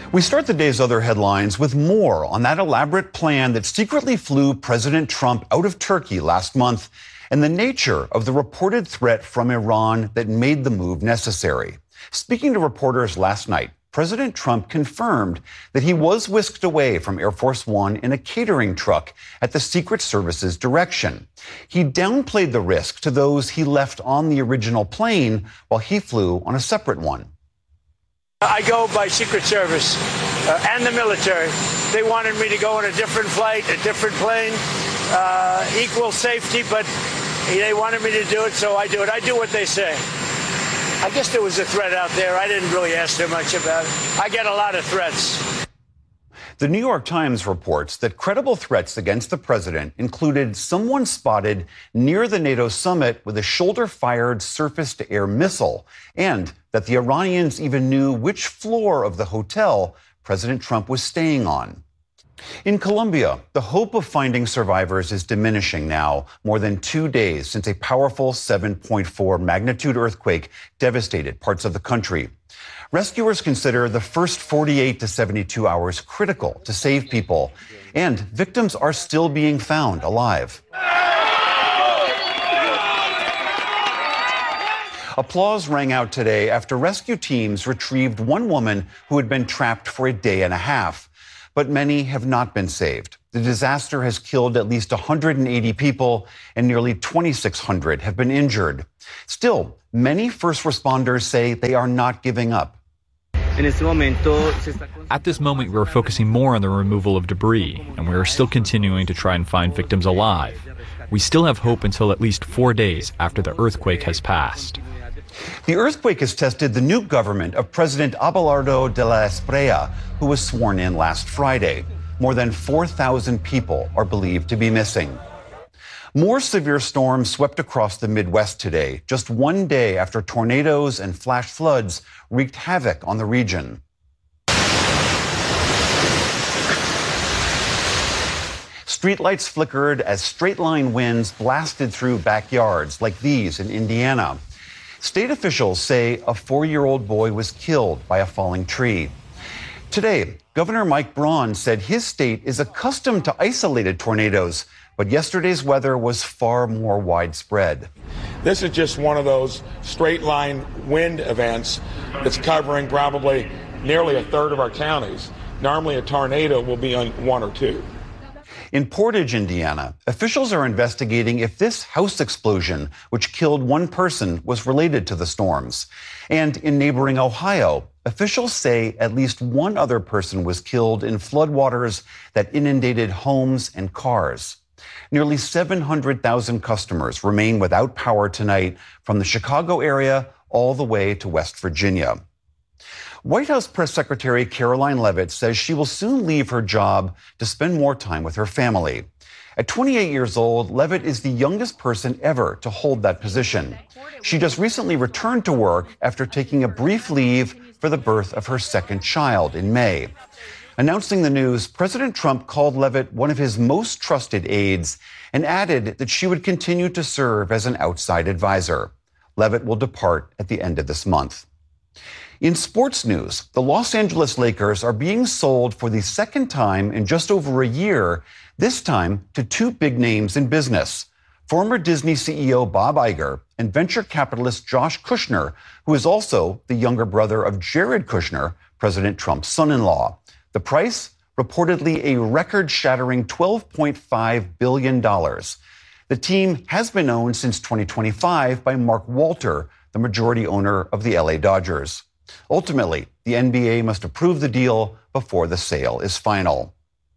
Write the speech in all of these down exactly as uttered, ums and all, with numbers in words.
We start the day's other headlines with more on that elaborate plan that secretly flew President Trump out of Turkey last month and the nature of the reported threat from Iran that made the move necessary. Speaking to reporters last night, President Trump confirmed that he was whisked away from Air Force One in a catering truck at the Secret Service's direction. He downplayed the risk to those he left on the original plane while he flew on a separate one. I go by Secret Service uh, and the military. They wanted me to go on a different flight, a different plane, uh, equal safety, but they wanted me to do it, so I do it. I do what they say. I guess there was a threat out there. I didn't really ask them much about it. I get a lot of threats. The New York Times reports that credible threats against the president included someone spotted near the NATO summit with a shoulder-fired surface-to-air missile, and that the Iranians even knew which floor of the hotel President Trump was staying on. In Colombia, the hope of finding survivors is diminishing now, more than two days since a powerful seven point four magnitude earthquake devastated parts of the country. Rescuers consider the first forty-eight to seventy-two hours critical to save people, and victims are still being found alive. Applause rang out today after rescue teams retrieved one woman who had been trapped for a day and a half. But many have not been saved. The disaster has killed at least one hundred eighty people, and nearly twenty-six hundred have been injured. Still, many first responders say they are not giving up. At this moment, we are focusing more on the removal of debris, and we are still continuing to try and find victims alive. We still have hope until at least four days after the earthquake has passed. The earthquake has tested the new government of President Abelardo de la Espriella, who was sworn in last Friday. More than four thousand people are believed to be missing. More severe storms swept across the Midwest today, just one day after tornadoes and flash floods wreaked havoc on the region. Streetlights flickered as straight-line winds blasted through backyards like these in Indiana. State officials say a four-year-old boy was killed by a falling tree. Today, Governor Mike Braun said his state is accustomed to isolated tornadoes, but yesterday's weather was far more widespread. This is just one of those straight-line wind events that's covering probably nearly a third of our counties. Normally, a tornado will be on one or two. In Portage, Indiana, officials are investigating if this house explosion, which killed one person, was related to the storms. And in neighboring Ohio, officials say at least one other person was killed in floodwaters that inundated homes and cars. Nearly seven hundred thousand customers remain without power tonight from the Chicago area all the way to West Virginia. White House Press Secretary Caroline Leavitt says she will soon leave her job to spend more time with her family. At twenty-eight years old, Leavitt is the youngest person ever to hold that position. She just recently returned to work after taking a brief leave for the birth of her second child in May. Announcing the news, President Trump called Leavitt one of his most trusted aides and added that she would continue to serve as an outside advisor. Leavitt will depart at the end of this month. In sports news, the Los Angeles Lakers are being sold for the second time in just over a year, this time to two big names in business. Former Disney C E O Bob Iger and venture capitalist Josh Kushner, who is also the younger brother of Jared Kushner, President Trump's son-in-law. The price, reportedly a record-shattering twelve point five billion dollars. The team has been owned since twenty twenty-five by Mark Walter, the majority owner of the L A Dodgers. Ultimately, the N B A must approve the deal before the sale is final.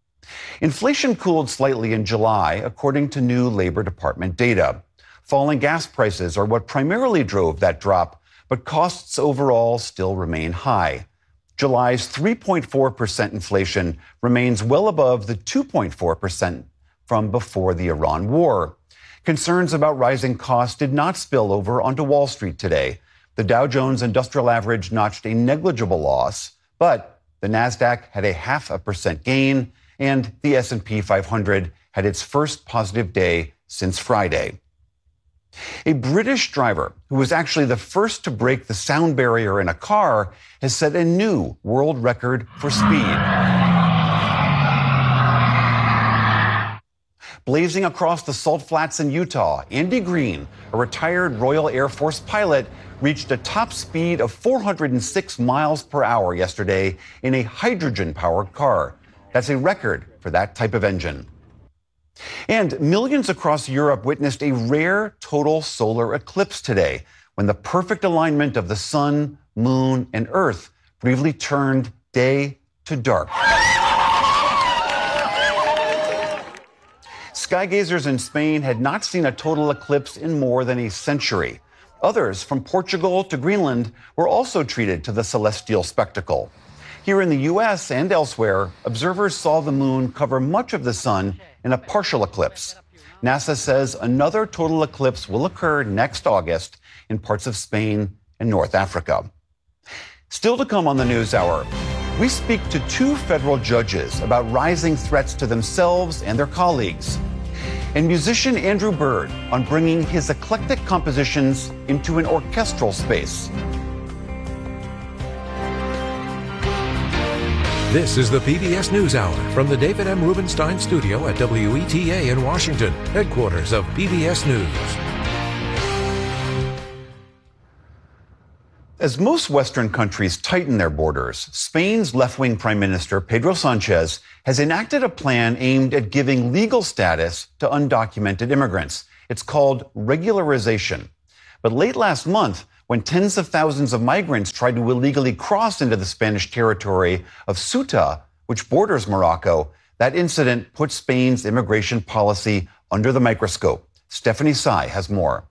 Inflation cooled slightly in July, according to new Labor Department data. Falling gas prices are what primarily drove that drop, but costs overall still remain high. July's three point four percent inflation remains well above the two point four percent from before the Iran war. Concerns about rising costs did not spill over onto Wall Street today. The Dow Jones Industrial Average notched a negligible loss, but the Nasdaq had a half a percent gain, and the S and P five hundred had its first positive day since Friday. A British driver, who was actually the first to break the sound barrier in a car, has set a new world record for speed. Blazing across the Salt Flats in Utah, Andy Green, a retired Royal Air Force pilot, reached a top speed of four hundred six miles per hour yesterday in a hydrogen-powered car. That's a record for that type of engine. And millions across Europe witnessed a rare total solar eclipse today, when the perfect alignment of the sun, moon, and earth briefly turned day to dark. Skygazers in Spain had not seen a total eclipse in more than a century. Others, from Portugal to Greenland, were also treated to the celestial spectacle. Here in the U S and elsewhere, observers saw the moon cover much of the sun in a partial eclipse. NASA says another total eclipse will occur next August in parts of Spain and North Africa. Still to come on the NewsHour, we speak to two federal judges about rising threats to themselves and their colleagues. And musician Andrew Bird on bringing his eclectic compositions into an orchestral space. This is the P B S NewsHour from the David M. Rubenstein studio at W E T A in Washington, headquarters of P B S News. As most Western countries tighten their borders, Spain's left-wing Prime Minister Pedro Sanchez has enacted a plan aimed at giving legal status to undocumented immigrants. It's called regularization. But late last month, when tens of thousands of migrants tried to illegally cross into the Spanish territory of Ceuta, which borders Morocco, that incident put Spain's immigration policy under the microscope. Stephanie Tsai has more.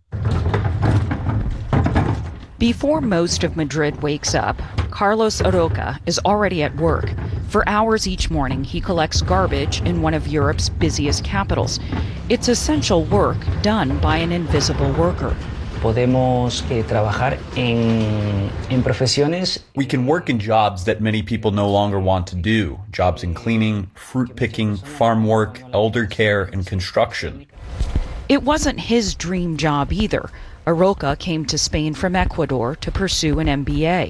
Before most of Madrid wakes up, Carlos Aroca is already at work. For hours each morning, he collects garbage in one of Europe's busiest capitals. It's essential work done by an invisible worker. Podemos eh, trabajar en, en profesiones. We can work in jobs that many people no longer want to do. Jobs in cleaning, fruit picking, farm work, elder care, and construction. It wasn't his dream job either. Aroca came to Spain from Ecuador to pursue an M B A.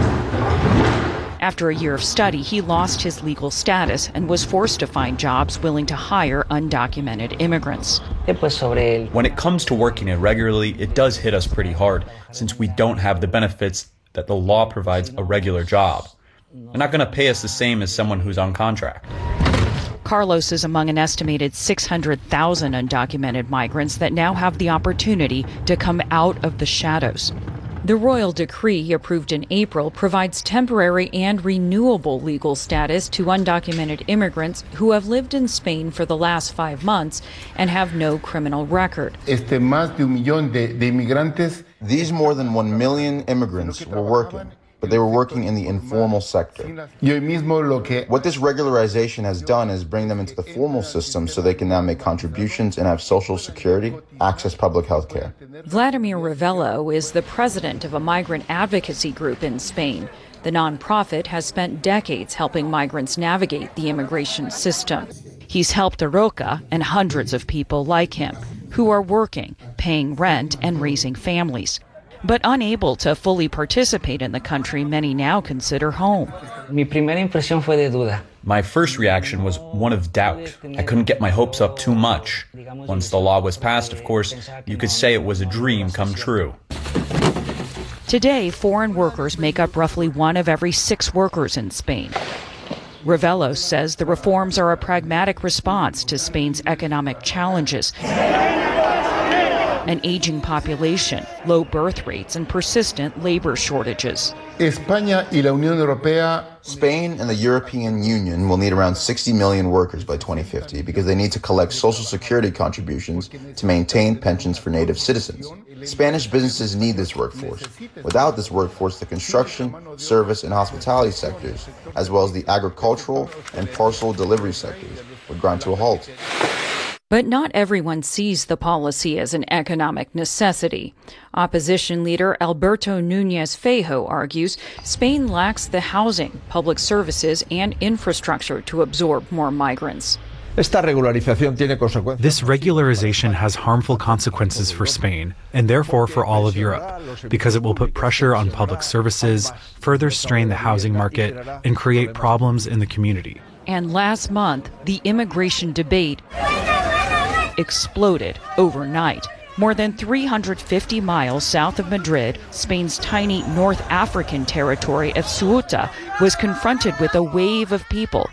After a year of study, he lost his legal status and was forced to find jobs willing to hire undocumented immigrants. When it comes to working irregularly, it does hit us pretty hard, since we don't have the benefits that the law provides a regular job. They're not going to pay us the same as someone who's on contract. Carlos is among an estimated six hundred thousand undocumented migrants that now have the opportunity to come out of the shadows. The royal decree, approved in April, provides temporary and renewable legal status to undocumented immigrants who have lived in Spain for the last five months and have no criminal record. Este más de un millón de, de inmigrantes. These more than one million immigrants were working, but they were working in the informal sector. What this regularization has done is bring them into the formal system so they can now make contributions and have social security, access public health care. Vladimir Ravello is the president of a migrant advocacy group in Spain. The nonprofit has spent decades helping migrants navigate the immigration system. He's helped Aroca and hundreds of people like him who are working, paying rent, and raising families. But unable to fully participate in the country many now consider home. Mi primera impresión fue de duda. My first reaction was one of doubt. I couldn't get my hopes up too much. Once the law was passed, of course, you could say it was a dream come true. Today, foreign workers make up roughly one of every six workers in Spain. Ravello says the reforms are a pragmatic response to Spain's economic challenges. An aging population, low birth rates, and persistent labor shortages. España y la Unión Europea. Spain and the European Union will need around sixty million workers by twenty fifty because they need to collect social security contributions to maintain pensions for native citizens. Spanish businesses need this workforce. Without this workforce, the construction, service, and hospitality sectors, as well as the agricultural and parcel delivery sectors, would grind to a halt. But not everyone sees the policy as an economic necessity. Opposition leader Alberto Núñez Feijóo argues Spain lacks the housing, public services, and infrastructure to absorb more migrants. This regularization has harmful consequences for Spain, and therefore for all of Europe, because it will put pressure on public services, further strain the housing market, and create problems in the community. And last month, the immigration debate exploded overnight. More than three hundred fifty miles south of Madrid, Spain's tiny North African territory of Ceuta was confronted with a wave of people.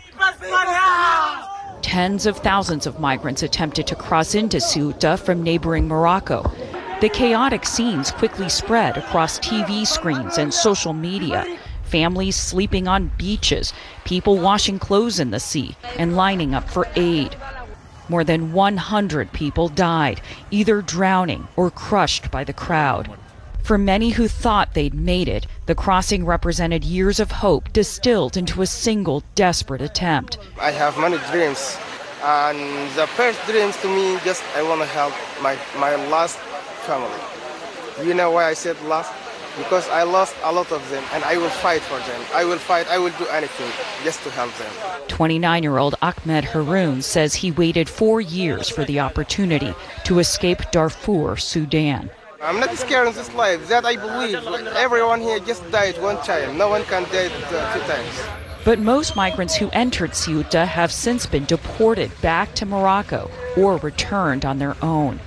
Tens of thousands of migrants attempted to cross into Ceuta from neighboring Morocco. The chaotic scenes quickly spread across T V screens and social media. Families sleeping on beaches, people washing clothes in the sea, and lining up for aid. More than one hundred people died, either drowning or crushed by the crowd. For many who thought they'd made it, the crossing represented years of hope distilled into a single desperate attempt. I have many dreams, and the first dreams to me, just I want to help my, my lost family. You know why I said lost? Because I lost a lot of them, and I will fight for them. I will fight, I will do anything just to help them. twenty-nine-year-old Ahmed Haroun says he waited four years for the opportunity to escape Darfur, Sudan. I'm not scared of this life. That I believe. Everyone here just died one time. No one can die uh, two times. But most migrants who entered Ceuta have since been deported back to Morocco or returned on their own.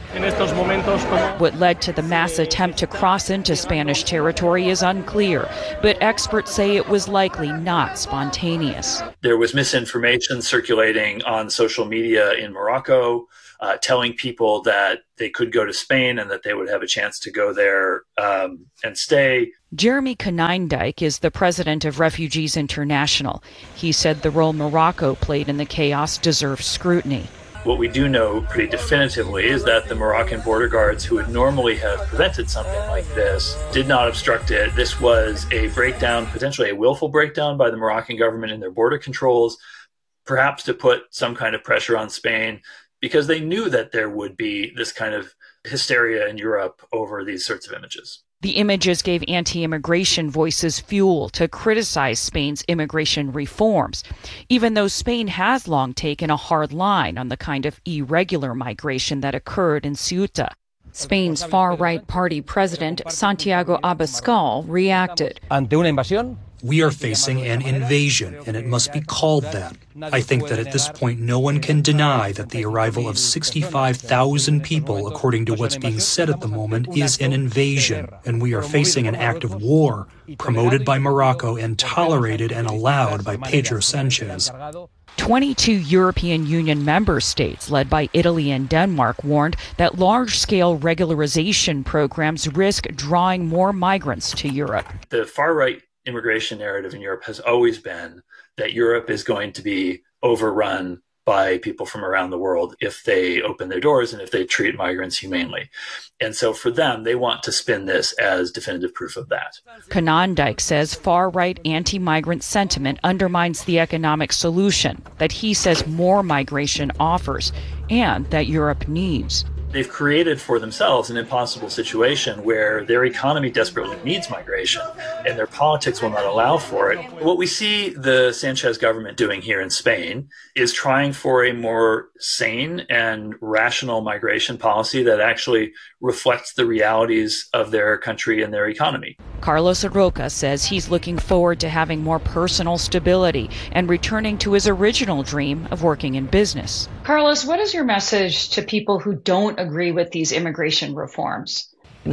What led to the mass attempt to cross into Spanish territory is unclear, but experts say it was likely not spontaneous. There was misinformation circulating on social media in Morocco, uh, telling people that they could go to Spain and that they would have a chance to go there um, and stay. Jeremy Konijndijk is the president of Refugees International. He said the role Morocco played in the chaos deserves scrutiny. What we do know pretty definitively is that the Moroccan border guards who would normally have prevented something like this did not obstruct it. This was a breakdown, potentially a willful breakdown by the Moroccan government in their border controls, perhaps to put some kind of pressure on Spain, because they knew that there would be this kind of hysteria in Europe over these sorts of images. The images gave anti-immigration voices fuel to criticize Spain's immigration reforms, even though Spain has long taken a hard line on the kind of irregular migration that occurred in Ceuta. Spain's far-right party president, Santiago Abascal, reacted. Ante una invasión, we are facing an invasion, and it must be called that. I think that at this point no one can deny that the arrival of sixty-five thousand people, according to what's being said at the moment, is an invasion, and we are facing an act of war promoted by Morocco and tolerated and allowed by Pedro Sanchez. twenty-two European Union member states, led by Italy and Denmark, warned that large-scale regularization programs risk drawing more migrants to Europe. The far-right immigration narrative in Europe has always been that Europe is going to be overrun by people from around the world if they open their doors and if they treat migrants humanely. And so for them, they want to spin this as definitive proof of that. Konijndijk says far-right anti-migrant sentiment undermines the economic solution that he says more migration offers and that Europe needs. They've created for themselves an impossible situation where their economy desperately needs migration and their politics will not allow for it. What we see the Sanchez government doing here in Spain is trying for a more sane and rational migration policy that actually reflects the realities of their country and their economy. Carlos Roca says he's looking forward to having more personal stability and returning to his original dream of working in business. Carlos, what is your message to people who don't agree with these immigration reforms?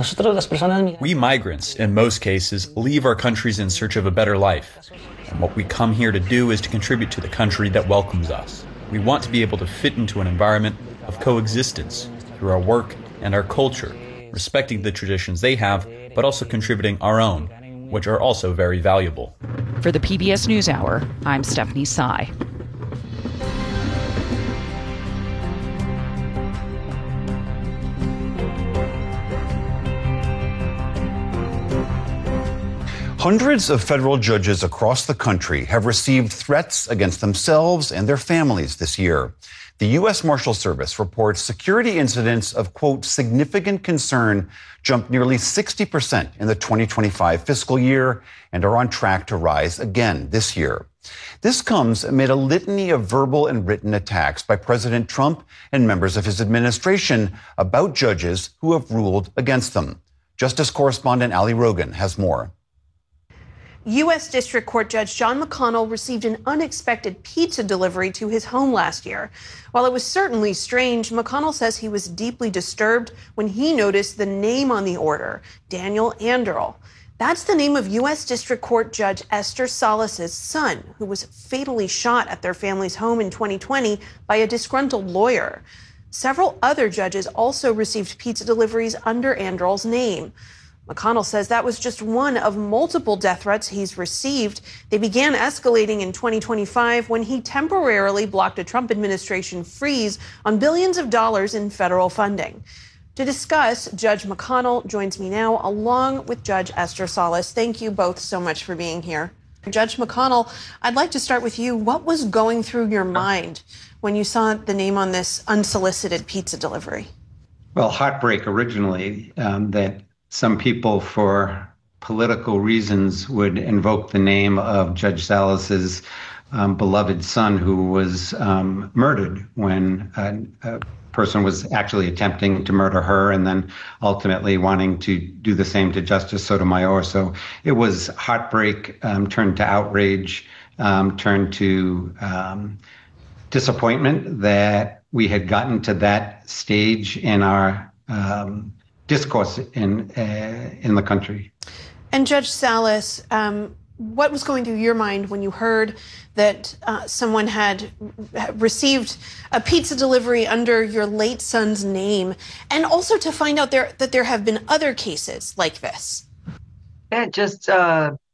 We migrants, in most cases, leave our countries in search of a better life. And what we come here to do is to contribute to the country that welcomes us. We want to be able to fit into an environment of coexistence through our work and our culture, respecting the traditions they have, but also contributing our own, which are also very valuable. For the P B S NewsHour, I'm Stephanie Tsai. Hundreds of federal judges across the country have received threats against themselves and their families this year. The U S Marshal Service reports security incidents of, quote, significant concern jumped nearly sixty percent in the twenty twenty-five fiscal year and are on track to rise again this year. This comes amid a litany of verbal and written attacks by President Trump and members of his administration about judges who have ruled against them. Justice correspondent Ali Rogan has more. U S District Court Judge John McConnell received an unexpected pizza delivery to his home last year. While it was certainly strange, McConnell says he was deeply disturbed when he noticed the name on the order, Daniel Anderl. That's the name of U S District Court Judge Esther Salas's son, who was fatally shot at their family's home in twenty twenty by a disgruntled lawyer. Several other judges also received pizza deliveries under Anderl's name. McConnell says that was just one of multiple death threats he's received. They began escalating in twenty twenty-five when he temporarily blocked a Trump administration freeze on billions of dollars in federal funding. To discuss, Judge McConnell joins me now, along with Judge Esther Salas. Thank you both so much for being here. Judge McConnell, I'd like to start with you. What was going through your mind when you saw the name on this unsolicited pizza delivery? Well, heartbreak originally, um, that some people, for political reasons, would invoke the name of Judge Salas's um, beloved son, who was um, murdered when a, a person was actually attempting to murder her, and then ultimately wanting to do the same to Justice Sotomayor. So it was heartbreak um, turned to outrage, um, turned to um, disappointment that we had gotten to that stage in our um, discourse in uh, in the country. And Judge Salas, um, what was going through your mind when you heard that uh, someone had received a pizza delivery under your late son's name, and also to find out there that there have been other cases like this? It just uh,